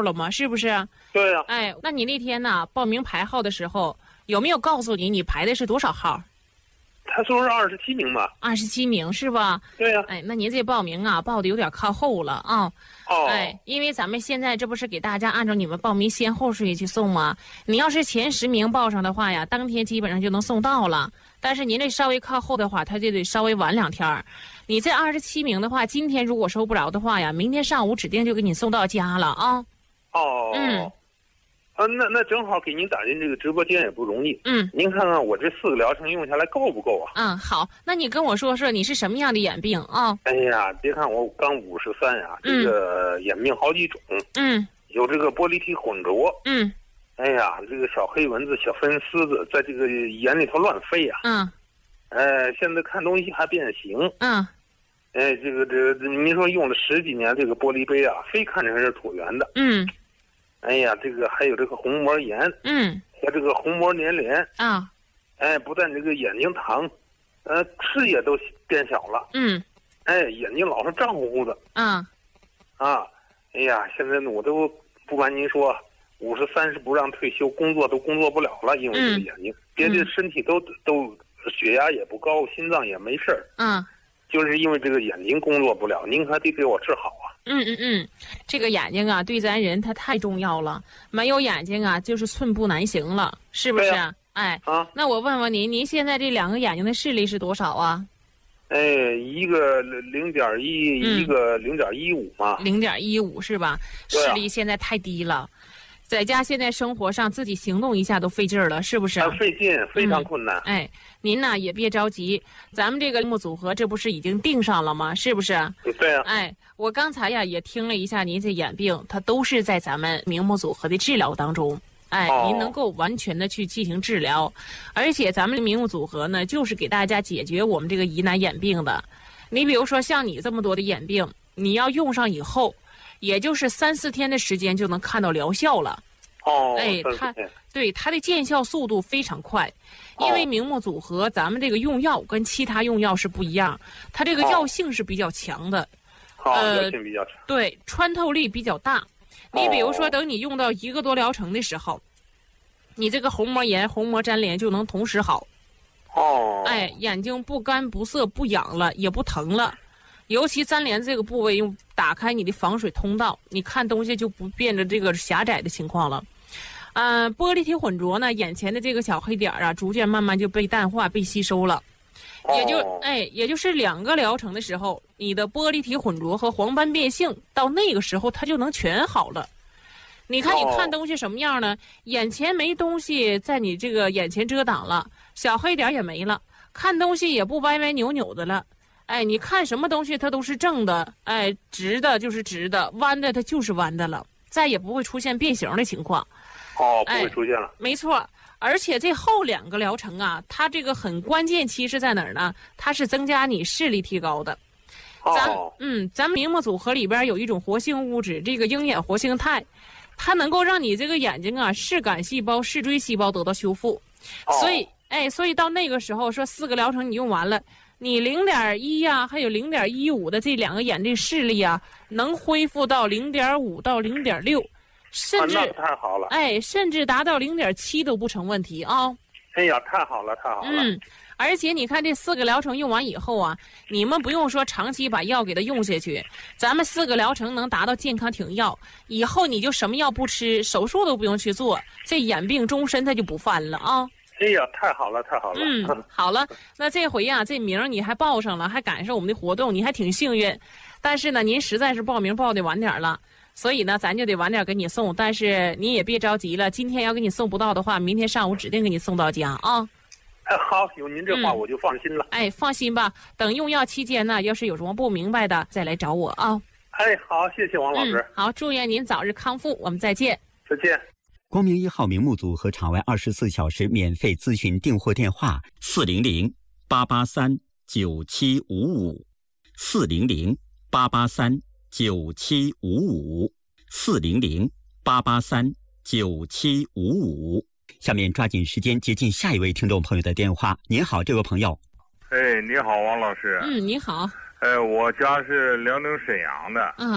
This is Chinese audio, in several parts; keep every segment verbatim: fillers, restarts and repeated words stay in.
了吗？是不是？ 对呀、啊。 哎，那你那天呢报名排号的时候，有没有告诉你你排的是多少号？ 他说是二十七名吧？ 二十七名是吧？ 对呀、啊。 哎，那您这报名啊报的有点靠后了啊。 哦。 哎，因为咱们现在这不是给大家按照你们报名先后顺序去送吗？你要是前十名报上的话呀，当天基本上就能送到了。但是您这稍微靠后的话，他就得稍微晚两天。你这二十七名的话，今天如果收不着的话呀，明天上午指定就给你送到家了啊。 哦。 嗯。 啊，那那正好给您打进这个直播间也不容易。 嗯。 您看看我这四个疗程用下来够不够啊？ 嗯，好，那你跟我说说你是什么样的眼病啊？ 哎呀，别看我刚五十三呀，这个眼病好几种。 嗯。 有这个玻璃体混浊。 嗯。 哎呀，这个小黑蚊子、小粉丝子在这个眼里头乱飞呀。 嗯。 哎，现在看东西还变形。 嗯。 哎，这个这个，您说用了十几年这个玻璃杯啊，非看着是椭圆的。 嗯。 哎呀，这个还有这个虹膜炎。 嗯。 和这个虹膜粘连。 啊。 哎，不但这个眼睛疼，呃，视野都变小了。 嗯。 哎，眼睛老是胀乎乎的。 嗯。 啊，哎呀，现在我都不瞒您说，五十三是不让退休，工作都工作不了了，因为这个眼睛，嗯、别的身体都、嗯、都血压也不高，心脏也没事儿。 嗯。 就是因为这个眼睛工作不了，您还得给我治好啊。 嗯嗯嗯，这个眼睛啊，对咱人它太重要了，没有眼睛啊，就是寸步难行了，是不是？ 啊、 哎， 啊， 那我问问您，您现在这两个眼睛的视力是多少啊？ 哎，一个零点一，一个零点一五嘛。 零点一五是吧？视力现在太低了。在家现在生活上自己行动一下都费劲儿了，是不是？ 啊，费劲，非常困难。 嗯、哎，您呢也别着急，咱们这个目组合这不是已经定上了吗？是不是？ 对啊。 哎，我刚才呀也听了一下您这眼病，它都是在咱们明目组合的治疗当中。哎， 哦、 您能够完全的去进行治疗，而且咱们的明目组合呢，就是给大家解决我们这个疑难眼病的。你比如说像你这么多的眼病，你要用上以后。也就是三四天的时间就能看到疗效了。 哦， 哎，它对它的见效速度非常快，因为明目组合咱们这个用药跟其他用药是不一样，它这个药性是比较强的， 哦、呃，药性比较强， 对，穿透力比较大。你比如说，等你用到一个多疗程的时候，你这个虹膜炎、虹膜粘连就能同时好。 哦， 哎，眼睛不干不涩不痒了，也不疼了。尤其粘连这个部位，用打开你的防水通道，你看东西就不变得这个狭窄的情况了。呃，玻璃体混浊呢，眼前的这个小黑点啊，逐渐慢慢就被淡化、被吸收了。也就哎，也就是两个疗程的时候，你的玻璃体混浊和黄斑变性到那个时候它就能全好了。你看你看东西什么样呢？眼前没东西在你这个眼前遮挡了，小黑点也没了，看东西也不歪歪扭扭的了。哎，你看什么东西它都是正的，哎，直的就是直的，弯的它就是弯的了，再也不会出现变形的情况。 哦，不会出现了。 哎、没错，而且这后两个疗程啊，它这个很关键期是在哪儿呢？它是增加你视力提高的。咱、 哦、 嗯，咱们明目组合里边有一种活性物质，这个鹰眼活性肽，它能够让你这个眼睛啊视杆细胞、视锥细胞得到修复。 哦、 所以，哎，所以到那个时候说四个疗程你用完了。你零点一呀，还有零点一五的这两个眼这视力啊，能恢复到零点五到零点六，甚至、 啊、那太好了， 哎，甚至达到零点七都不成问题啊、哦！ 哎呀，太好了，太好了！ 嗯，而且你看这四个疗程用完以后啊，你们不用说长期把药给它用下去，咱们四个疗程能达到健康停药，以后你就什么药不吃，手术都不用去做，这眼病终身它就不犯了啊！ 哎呀，太好了，太好了！ 嗯，好了，那这回呀、啊，这名你还报上了，还赶上我们的活动，你还挺幸运。但是呢，您实在是报名报的晚点了，所以呢，咱就得晚点给你送。但是你也别着急了，今天要给你送不到的话，明天上午指定给你送到家啊。 哎，好，有您这话我就放心了。 嗯、哎，放心吧，等用药期间呢，要是有什么不明白的，再来找我啊。 哎，好，谢谢王老师。 嗯、好，祝愿您早日康复，我们再见。 再见。 光明一号明目组和场外二十四小时免费咨询订货电话：四零零八八三九七五五，四零零八八三九七五五，四零零八八三九七五五。下面抓紧时间接近下一位听众朋友的电话。您好，这位朋友。 哎，你好，王老师。 嗯，你好。 哎，我家是辽宁沈阳的。 嗯。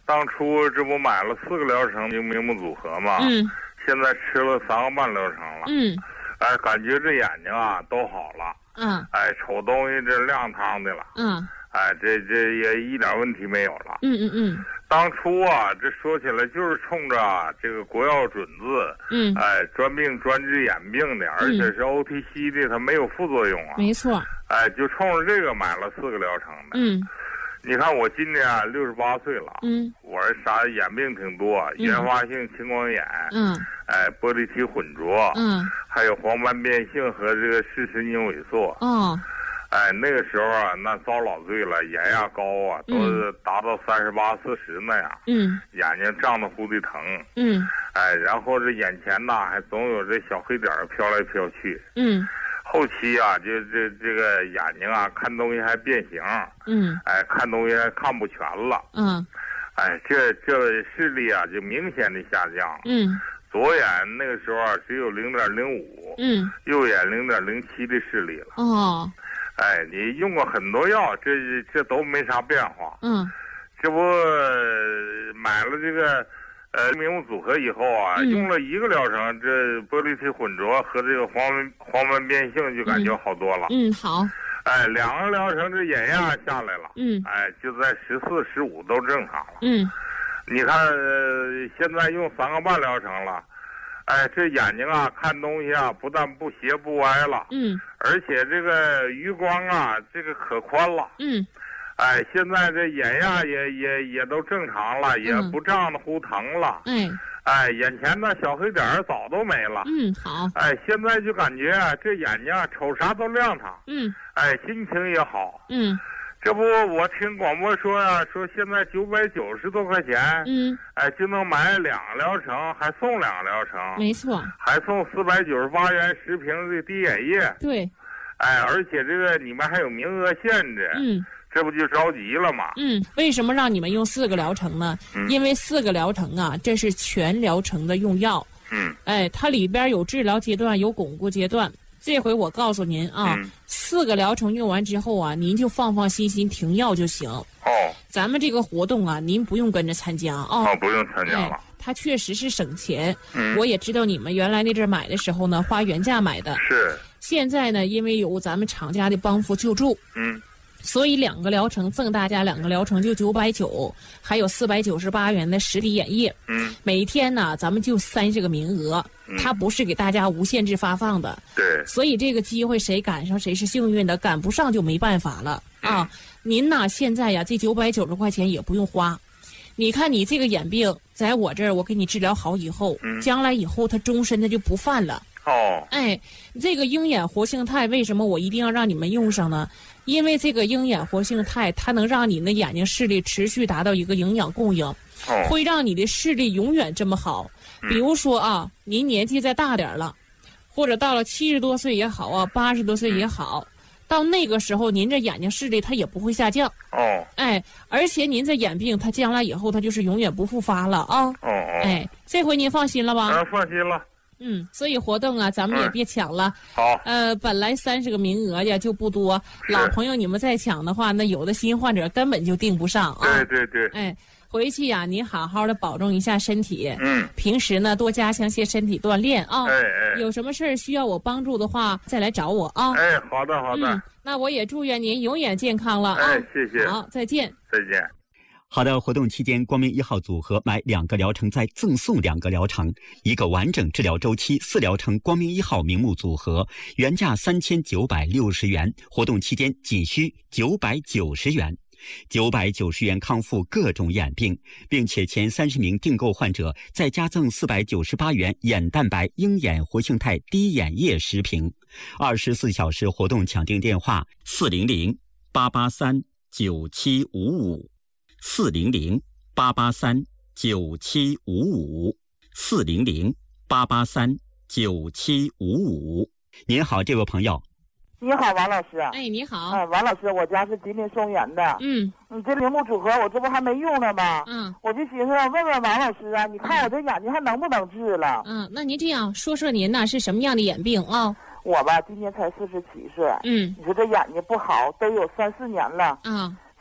当初这不买了四个疗程明明目组合吗？ 嗯， 现在吃了三个半疗程了。 嗯， 哎，感觉这眼睛啊都好了。 嗯， 哎，瞅东西这亮堂的了。 嗯， 哎，这这也一点问题没有了。 嗯嗯嗯。 当初啊，这说起来就是冲着、啊、这个国药准字， 嗯， 哎，专病专治眼病的，而且是 O T C 的，它没有副作用啊。 没错。 哎，就冲着这个买了四个疗程的。 嗯。 你看我今年啊六十八岁了， 嗯， 我是啥眼病挺多， 嗯、 原发性青光眼， 嗯， 哎，玻璃体混浊， 嗯， 还有黄斑变性和这个视神经萎缩， 哦， 哎，那个时候啊，那遭老罪了，眼压高啊，都是达到三十八、四十那样， 嗯， 眼睛胀得乎的疼， 嗯， 哎，然后这眼前呐还总有这小黑点飘来飘去， 嗯。 后期啊，就这这个眼睛啊，看东西还变形， 嗯， 哎，看东西还看不全了， 嗯， 哎，这这视力啊就明显的下降， 嗯， 左眼那个时候啊只有零点零五， 嗯， 右眼零点零七的视力了， 哦， 哎，你用过很多药，这这都没啥变化， 嗯， 这不买了这个。呃，明目组合以后啊， 嗯、 用了一个疗程，这玻璃体混浊和这个黄斑黄斑变性就感觉好多了。 嗯，嗯好。 哎，两个疗程这眼压下来了。 嗯。 哎，就在十四、十五都正常了。 嗯。 你看、呃，现在用三个半疗程了，哎，这眼睛啊看东西啊不但不斜不歪了， 嗯， 而且这个余光啊这个可宽了。 嗯。 哎，现在这眼压也也也都正常了，也不胀得乎疼了。 嗯。 哎，眼前的小黑点早都没了。 嗯，好。 哎，现在就感觉啊，这眼睛啊瞅啥都亮堂。 嗯。 哎，心情也好。 嗯。 这不，我听广播说呀、啊，说现在九百九十多块钱。 嗯。 哎，就能买两个疗程，还送两个疗程。 没错。 还送四百九十八元十瓶的滴眼液。 对。 哎，而且这个你们还有名额限制。 嗯。 这不就着急了吗？ 嗯，为什么让你们用四个疗程呢？ 嗯、 因为四个疗程啊，这是全疗程的用药。 嗯， 哎，它里边有治疗阶段，有巩固阶段。这回我告诉您啊， 嗯、 四个疗程用完之后啊，您就放放心心停药就行。 哦， 咱们这个活动啊，您不用跟着参加啊。 哦，不用参加了。 哎它确实是省钱， 嗯， 我也知道你们原来那阵买的时候呢，花原价买的。 是。 现在呢，因为有咱们厂家的帮扶救助， 嗯。 所以两个疗程赠大家两个疗程就九百九，还有四百九十八元的实体眼液。 嗯， 每天呢咱们就三十个名额， 嗯、 它不是给大家无限制发放的。 对。 所以这个机会谁赶上谁是幸运的，赶不上就没办法了、 嗯、 啊！您呐现在呀这九百九十块钱也不用花，你看你这个眼病在我这儿我给你治疗好以后， 嗯、 将来以后它终身它就不犯了。 哦。 哎，这个鹰眼活性肽为什么我一定要让你们用上呢？因为这个鹰眼活性肽，它能让你的眼睛视力持续达到一个营养供应， 哦、 会让你的视力永远这么好。比如说啊，您年纪再大点了，或者到了七十多岁也好啊，八十多岁也好，到那个时候您这眼睛视力它也不会下降。 哦。 哎，而且您这眼病它将来以后它就是永远不复发了啊。 哦哦。 哎，这回您放心了吧？ 啊，放心了。 嗯，所以活动啊，咱们也别抢了。 嗯、好。 呃，本来三十个名额呀就不多，老朋友你们再抢的话，那有的新患者根本就订不上啊。 对对对。 哎，回去呀，您好好的保重一下身体。 嗯。 平时呢，多加强些身体锻炼啊。 哎哎。 有什么事儿需要我帮助的话，再来找我啊。 哎，好的好的。 嗯，那我也祝愿您永远健康了啊。 哎，谢谢。 好，再见。 再见。 好的，活动期间，光明一号组合买两个疗程再赠送两个疗程，一个完整治疗周期四疗程光明一号明目组合，原价三千九百六十元，活动期间仅需九百九十元。九百九十元康复各种眼病，并且前三十名订购患者再加赠四百九十八元眼蛋白鹰眼活性肽滴眼液十瓶。二十四小时活动抢订电话：四零零八八三九七五五。四零零八八三九七五五，四零零八八三九七五五。您好，这位朋友。 你好，王老师。 哎，你好。 哎，王老师，我家是吉林松原的。 嗯。 你这明目组合，我这不还没用呢吗？ 嗯。 我就寻思问问王老师啊，你看我这眼睛还能不能治了？ 嗯，那您这样说说您呢是什么样的眼病啊？ 我吧，今年才四十七岁。 嗯。 你说这眼睛不好，都有三四年了。 啊。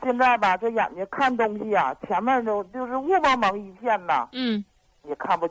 现在吧，这眼睛看东西啊，前面都就是雾蒙蒙一片呐， 嗯， 也看不